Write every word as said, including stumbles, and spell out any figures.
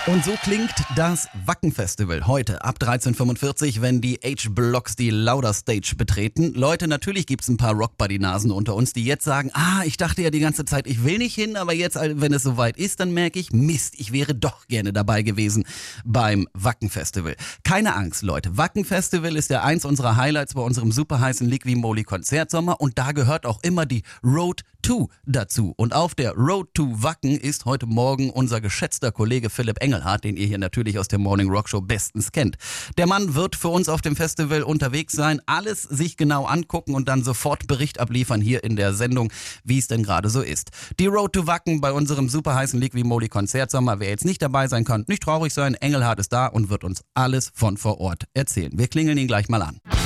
Und so klingt das Wacken-Festival heute ab dreizehn Uhr fünfundvierzig, wenn die H-Blocks die Lauder Stage betreten. Leute, natürlich gibt's ein paar Rockbuddy-Nasen unter uns, die jetzt sagen, ah, ich dachte ja die ganze Zeit, ich will nicht hin, aber jetzt, wenn es soweit ist, dann merke ich, Mist, ich wäre doch gerne dabei gewesen beim Wacken-Festival. Keine Angst, Leute, Wacken-Festival ist ja eins unserer Highlights bei unserem super heißen Liqui-Moly Konzertsommer und da gehört auch immer die Road to dazu. Und auf der Road to Wacken ist heute Morgen unser geschätzter Kollege Philipp Engelhardt, den ihr hier natürlich aus der Morning Rock Show bestens kennt. Der Mann wird für uns auf dem Festival unterwegs sein, alles sich genau angucken und dann sofort Bericht abliefern hier in der Sendung, wie es denn gerade so ist. Die Road to Wacken bei unserem super heißen Liqui-Moly Konzertsommer. Wer jetzt nicht dabei sein kann, nicht traurig sein. Engelhardt ist da und wird uns alles von vor Ort erzählen. Wir klingeln ihn gleich mal an.